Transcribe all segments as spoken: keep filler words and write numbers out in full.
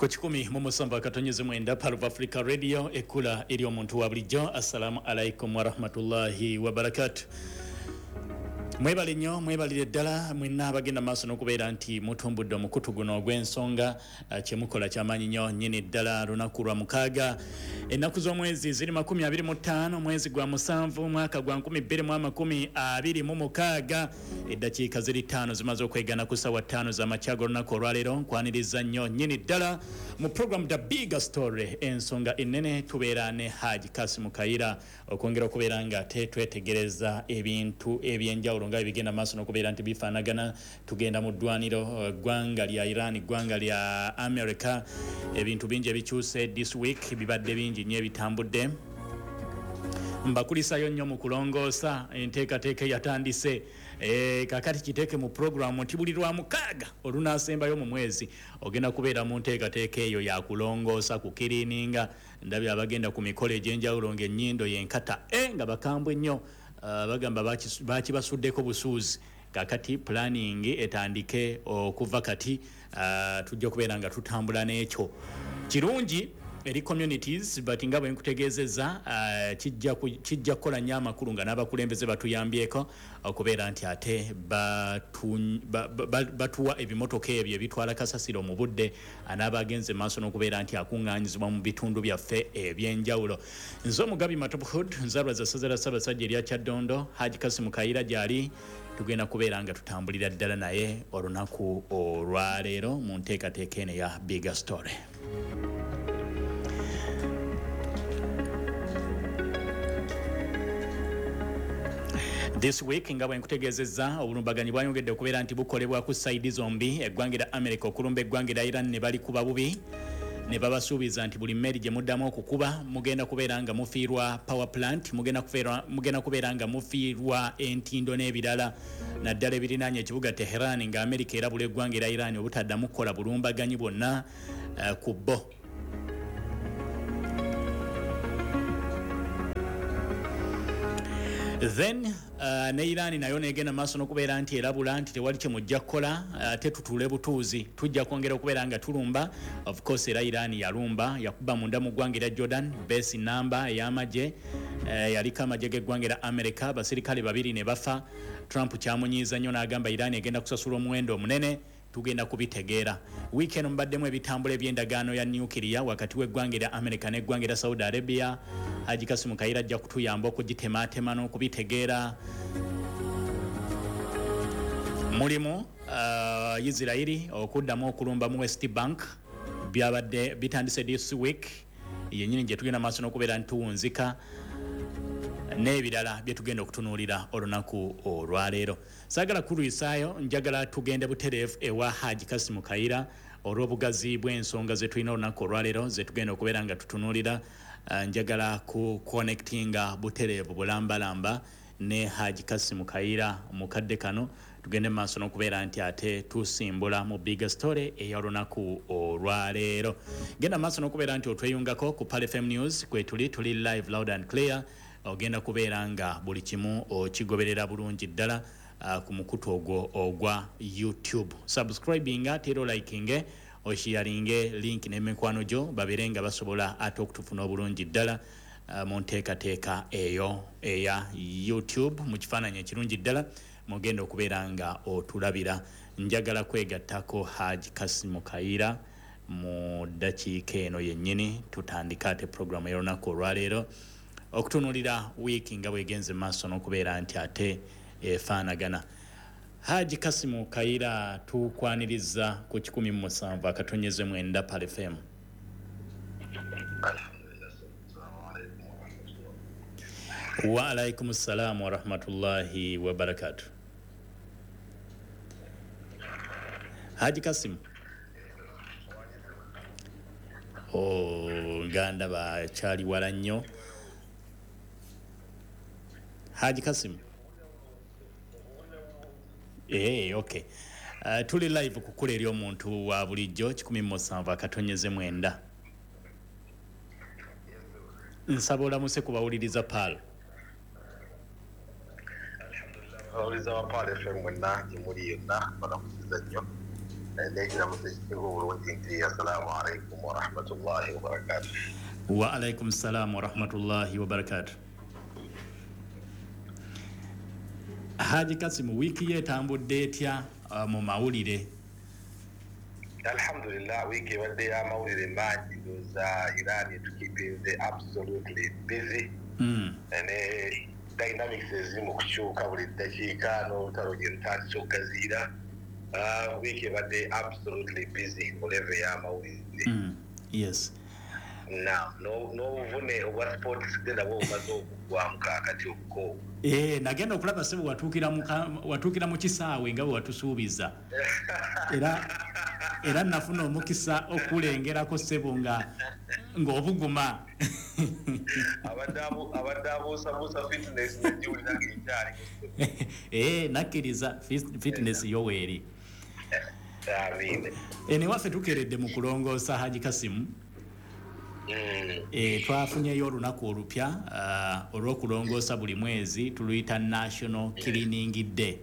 Ku kikumi mu musanvu akatonnyeze mwenda Paluva Africa Radio ekula eri omuntu wa bulijjo. Assalamu alaikum wa rahmatullahi wa barakatuh. Mwebale nnyo mwebalire ddala mwenna abagenda maaso n'okubeera nti mutumbudde omukutu guno ogw'ensonga kyemukola kyamaanyi nnyo nnyini ddala lunaku lwa mukaaga ennaku z'omwezi ziri makumi abiri mu ttaano mwezi gwa musanvu mwaka gwa nkumi bbiri mu amakumi abiri mu mukaaga eddakiika ziri ttaano zimaze okwegana ku ssaawa ttaano z'amakyaga olunaku olwaleero nkwaniriza nnyo nnyini ddala mu program The Bigger Story ensonga ennene tubeera ne Haji Kasimu Kaira okwongera okubeera nga ate twetegereza ebintu ebyenjawulo nga ebigenda maaso n'okubeera nti bifaanagana. Tugenda mu ddwaniro ggwanga lya Iran ggwanga lya America ebintu bingi ebikyuse this week bibadde bingi nnyo ebitambudde. Mbakulisayo nnyo mu kulongoosa enteekateeka yatandise e, kakati kiteeke mu programu nti buli lwa mukaaga olunaasembayo mu mwezi ogenda kubeera mu nteekateeka eyo ya kulongoosa kukiriininga. Ndabye abagenda ku mikolo egy'enjawulo ng'ennyindo yenkata e nga bakambwe nnyo uh, bagamba bakibasuddeko busuuzi. Kakati planning etandike okuva kati uh, tujja kubeera nga tutambula n'ekyo kirungi eri communities but nga bwe nkutegeezezza uh, kijja kijja kukola nnyo amakulu nga n'abakulembeze batuyambyeko okubeera nti ate batu, ba, ba, batuwa ebimotoka ebyo ebitwala kasasiro mu budde anaabagenze maaso n'okubeera nti akuŋŋaanyizibwa mu bitundu byaffe ebyenjawulo. Nze omugabi Matop Hood nzaalwa za ssaza lya Ssaabasajja erya Kyaddondo Haji Kasimu Kaira gy'ali tugenda kubeera nga tutambulira ddala naye olunaku olwaleero mu nteekateeka eno ya Bigger Story. This week nga bwe nkutegeezezza obulumbaganyi bwayongedde okubeera nti bukolebwa ku sayidi zombi eggwanga lya America okulumba eggwanga lya Iran ne balikuba bubi ne babasuubiza nti buli mmeri gye muddamu okukuba mugenda kubeera nga mufiirwa power plant mugenda kubeera mugenda kubeera nga mufiirwa entindo n'ebirala naddala ebirinaanye ekibuga Tehran nga America erabula eggwanga lya Iran obutaddamu kukola bulumbaganyi bwonna uh, ku bo. Then uh, ne Iran nayo negenda maaso n'okubeera nti erabula nti tewali kye mujja kukola ate uh, tutuule butuuzi tujja kwongera okubeera nga tulumba. Of course era Iran yalumba yakuba munda mu ggwanga lya Jordan base namba ey'amagye uh, yaliko amagye g'eggwanga lya America abasirikale babiri ne bafa. Trump kyamunyiiza nnyo n'agamba Iran egenda kusasula omuwendo omunene tugenda kubitegeera. Weekend mbaddemu ebitambula eby'endagaano ya nuclear wakati w'eggwanga lya America n'eggwanga lya Saudi Arabia. Haji Kasimu Kaira ajja kutuyamba okugitemaatema n'okubitegeera. Mulimu uh, Israeli okuddamu okulumba mu West Bank byabadde bitandise this week yennyini gye tugenda maaso n'okubeera ntuwunzika n'ebirala bye tugenda okutunuulira olunaku olwaleero. Saagala kulwisaayo njagala tugende butereevu ewa Haji Kasimu Kaira olw'obugazi bw'ensonga ze tulina olunaku olwaleero ze tugenda okubeera nga tutunuulira. Uh, njagala ku connectinga butereevu bulambalamba ne Haji Kasimu Kaira mukadde kano tugende maaso n'okubeera nti ate tusimbula mu Bigger Story ey'olunaku olwaleero. Genda maaso n'okubeera nti otweyungako ku Pal F M News kwe tuli tuli live loud and clear ogenda kubeera nga buli kimu okigoberera bulungi ddala uh, ku mukutu ogwo ogwa YouTube. Subscribing ate era liking oshiyaringe link n'emikwano gyo babeere nga basobola ate okutufuna obulungi ddala uh, mu nteekateeka eyo eya YouTube mu kifaananyi ekirungi ddala mugenda okubeera nga otulabira. Njagala kwegattako Haji Kasimu Kaira mu ddakiika eno yennyini tutandika ate programu y'olunaku olwaleero okutunuulira wiiki nga bwegenze maaso n'okubeera nti ate efaanagana. Haji Kasimu Kaira tukwaniriza ku kikumi mu musanvu akatonnyeze mwenda Pal F M. Wa alaikum salam wa rahmatullahi wa barakatuh. Haji Kasimu oh ganda ba chali wala nnyo. Haji Kasimu Eh okay. Uh, tuli live kukula eri omuntu wa bulijjo kikumi mu musanvu akatonnyeze mwenda. Nsaba olamuse kubawuliriza Pal. Alhamdulillah bawuliriza wa Pal F M mwenna gye muli yonna balamusiza nnyo. ndekira musekiko bulungi nti assalamu alaikum wa rahmatullahi wa barakatuh. Wa alaikum salam wa rahmatullahi wa barakatuh. Haji Kasimu, wiki yetambudde etya uh, mu mawulire? Alhamdulillah, wiki wadde ya mawulire mangi ndoza Iran etukipinze absolutely busy. Mm. Ene dynamics ezimu kukyuka buli ddakiika n'olutalo gye lutandise okugaziira. Uh, wiki wadde absolutely busy mu level ya mawulire. Mm. Yes. Na no no vune obwa sports genda bo mazo okugwamu kakati okuko. Eh, nagenda okulaba sebo watukira mu watukira mu kisaawe nga watusuubiza. Era era nafuna omukisa okulengerako sebo nga ng'obuguma. Abadabu abadabu sabusa fitness ne juli nange ikyali. Eh, nakiriza fitness yoweri. Amine. Ene waffe tukeredde mu kulongoosa Haji Kasimu. Mm. Eh, twafunyeyo olunaku olupya uh, olw'okulongoosa buli mwezi tuluyita National Cleaning Day.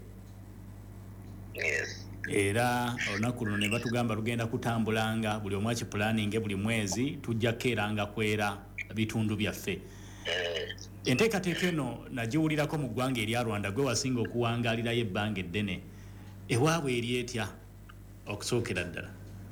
Yes. Era olunaku luno ne batugamba lugenda kutambulanga buli omu akipulaninge buli mwezi tujja keeranga kwera bitundu byaffe. Enteekateeka eno nagiwulirako mu ggwanga erya Rwanda gwe wasinga okuwangaalirayo ebbanga eddene. Ewaabwe eri etya okusookera ddala?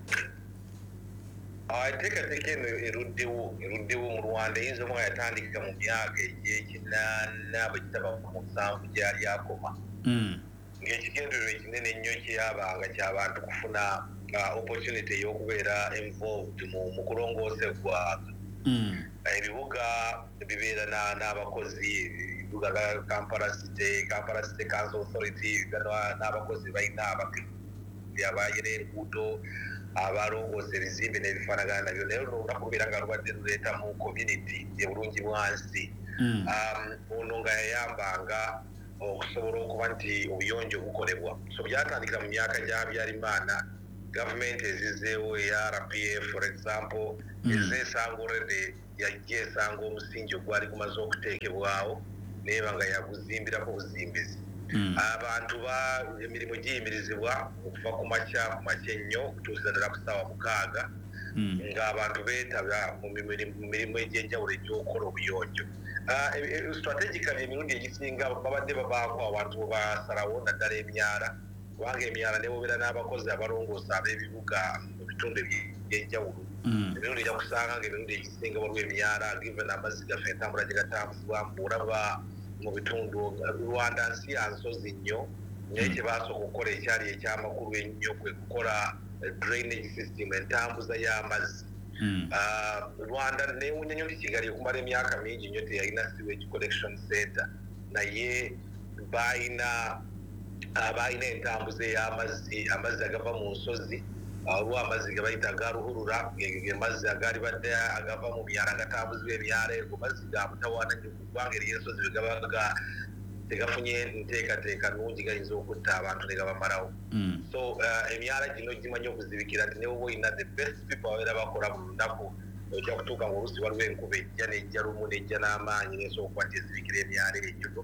Enteekateeka eno eruddewo eruddewo mu Rwanda eyinza omu yatandika mu myaka egy'ekinaana bwe kitaba mu musanvu gyali akoma. Ng'ekigendererwa ekinene ennyo kyabanga ky'abantu kufuna opportunity ey'okubeera involved mu kulongoosa eggwanga. Ebibuga bibeera n'abakozi, ebibuga ga Kampala City, Kampala City Council Authority n'abakozi balina abayera enguudo, abalongoosa ebizimbe n'ebifaanagana nabyo, naye olunaku lubeera nga lubadde luleeta mu community ebulungi bwansi. Ono nga yayambanga okusobola okuba nti obuyonjo bukolebwa. So byatandikira mu myaka gya Habyarimana, gavumenti ezizzeewo eya R P F for example, ezeesanga already yajja esanga omusingi ogwali gumaze okuteekebwawo neeba nga yaguzimbirako buzimbizi. Abantu ba emirimu giyimirizibwa okuva ku makya ku makya ennyo okutuusa ddala ku ssaawa mukaaga ng'abantu beetaba mu mirimu egy'enjawulo egy'okukola obuyonjo. Strategically emirundi egisinga babadde babaako abantu basalawo naddala emyala, kubanga emyala newobeera n'abakozi abalongoosa ab'ebibuga mu bitundu eby'enjawulo. Emirundi ejja kusanga ng'emirundi egisinga waliwo emyala given amazzi gaffe entambula gye gatambuzibwamu bw'olaba mu bitundu Rwanda nsi ya nsozi nnyo, naye kye baasooka okukola ekyali ekyamakulu ennyo kwe kukola drainage system, entambuza y'amazzi. Rwanda neewunya nnyo nti Kigali okumala emyaka mingi nnyo teyalina sewage collection center, naye balina balina entambuza ey'amazzi, amazzi agava mu nsozi. Olwo amazzi ge bayita aga ruhurura, ge mazzi agaali badde agava mu myala agatambuzibwa emyala ego, mazzi ga mutawaana nnyo ku ggwanga ery'ensozi bwe gaba tegafunye nteekateeka nnungi gayinza okutta abantu ne gabamalawo. So emyala gino gimanyi okuzibikira nti ne woba olina the best people ababeera bakola buli lunaku, ojja kutuuka ng'oluusi waliwo enkuba ejja n'ejja lumu n'ejja n'amaanyi n'esobola okuba nti ezibikira emyala egyo.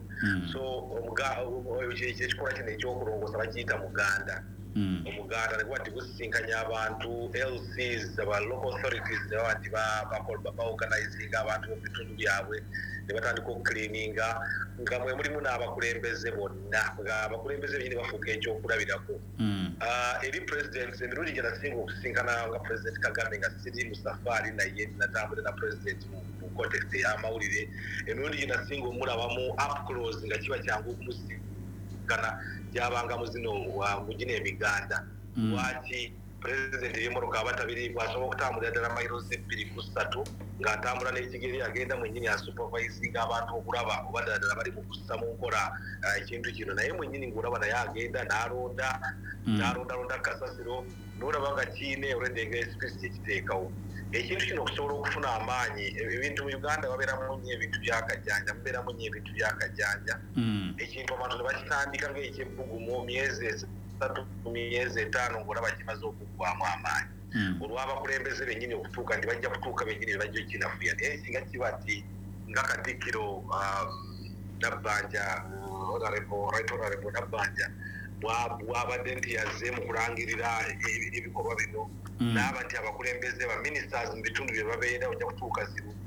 So ekikolwa kino ekyokulongoosa bakiyita muganda. Omuganda ne kuba nti gusisinkanya abantu L Cs, aba local authorities ne baba nti ba-organizinga abantu mu bitundu byabwe ne batandika okucleaninga nga mwe mulimu n'abakulembeze bonna, ng'abakulembeze bennyini bafuuka ekyokulabirako. Eri president emirundi gye nasinga okusisinkana nga President Kagame nga siri mu safaari naye natambule na president mu context y'amawulire, emirundi gye nasinga omulabamu up close nga kiba kyangu okumusinkana gyabanga mu zino mu gino emiganda. Lwaki president y'emmotoka abatabiri bw'asobola okutambulira ddala mayirozi ebbiri ku ssatu ng'atambula n'ekigeri agenda mwennyini asupervisinga abantu okulaba oba ddala ddala bali mu kussa mu nkola ekintu kino, naye mwennyini ng'olaba naye agenda n'alonda n'alondalonda kasasiro n'olaba nga kiine already ng'esipesi ekiteekawo. Ekintu kino okusobola okufuna amaanyi, ebintu mu Uganda babeeramu nnyo ebintu byakajjanja, mubeeramu nnyo ebintu byakajjanja. Ekintu abantu ne bakitandika ng'ekyebbugumu myezi esatu myezi etaano ng'olaba kimaze okuggwamu amaanyi. Olw'abakulembeze bennyini okutuuka nti bajja kutuuka bennyini ne bajja okinafuya, naye singa kiba nti nga Katikkiro Nabbanja, Honorable Right Honorable Nabbanja bwabadde nti yazze mu kulangirira ebikolwa bino n'aba nti abakulembeze ba ministers mu bitundu bye babeera ojja kutuuka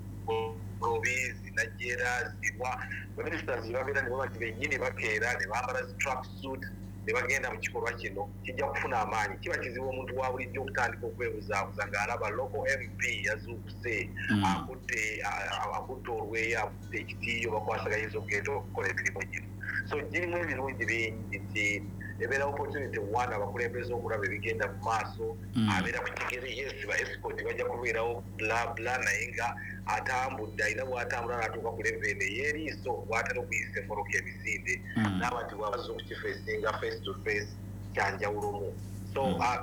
Robizi Najera Zirwa ministers babeera ne baba nti bennyini bakeera ne bambala zi track suit ne bagenda mu kikolwa kino kijja kufuna amaanyi kiba kizibu omuntu wa bulijjo okutandika okwebuzaabuza ng'alaba local M P yazuukuse akutte akutte olweyo akutte ekitiiyo bakwasaganyiriza okugenda okukola emirimu gino so girimu ebirungi bingi nti ebeera opportunity one abakulembeze okulaba ebigenda mu maaso abeera ku kigere yes ba escort bajja kubeerawo bla bla naye nga atambudde alina bw'atambula n'atuuka ku level ey'eriiso bw'atera okuyisa emmoroka emisinde n'abantu bwabaza okukifeesinga face to face kyanjawulomu so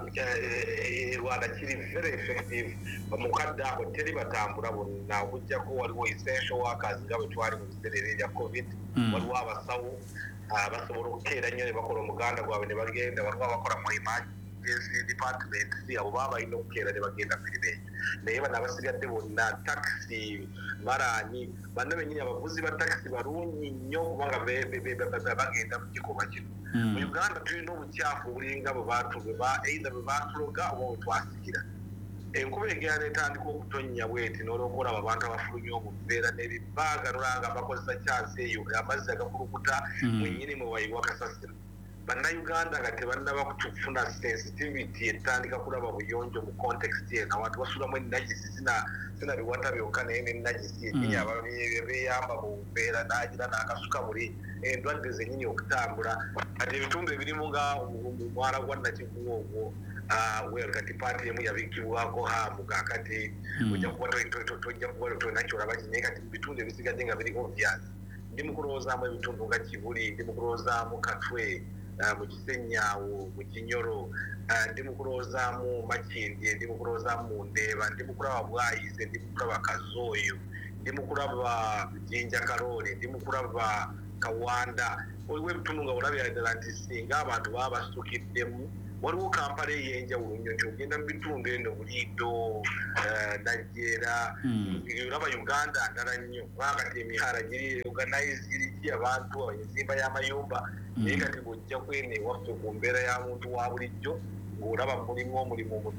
Rwanda kiri very effective mukadde ako teri batambula bonna okuggyako waliwo essential workers nga bwe twali mu biseera ebya covid waliwo abasawo basobola okukeera nnyo ne bakola omuganda gwabwe ne bagenda waliwo abakola mu emergency department abo baba balina okukeera ne bagenda mirimu egyo naye bano abasigadde bonna taxi marani banna bennyini abavuzi ba taxi balungi nnyo kubanga bagenda mu kikolwa kino mu Uganda tulina obukyafu obulinga either bwe batuloga oba bwe twasigira enkuba egenda netandika okutonnya bweti n'olwokola abantu abafulumya obuveera n'ebibaagalula nga bakozesa kyansi eyo amazzi agakulukuta mwennyini mwe wayiwa kasasiro bannayuganda nga tebannaba kufuna sensitivity etandika kulaba buyonjo mu context eno abantu basulamu enajisi sina biwata byokka naye nenajisi yennyini beeyamba mu mbeera n'agira n'akasuka buli endwadde zennyini okutambula kati ebitundu ebirimu nga omwala gwa Nakivuma ogwo kati paati emu yabikibwako hamu kakati ojja kuba tojja kuba tonakyolaba naye kati mu bitundu ebisigadde nga biri obvious ndi mu kulowoozaamu ebitundu nga Kibuli ndi mu kulowoozaamu Katwe mu Kisennyaawo mu Kinyoro ndi mu kulowoozaamu Makindye ndi mu kulowoozaamu Mundeeba ndi mu kulaba Bwayiise ndi mu kulaba Kazooyo ndi mu kulaba Jinja Karooli ndi mu kulaba Kawanda waliwo ebitundu nga olabira ddala nti singa abantu baba basukiddemu waliwo Kampala ey'enjawulo nnyo nti ogenda mu bitundu eno Buliido Najjeera olaba Uganda ndala nnyo kubanga kati emihala giri organize giriki abantu enzimba y'amayumba naye kati bw'ojja kweno ewaffe ku mbeera ya muntu wa bulijjo ng'olaba mulimu omulimu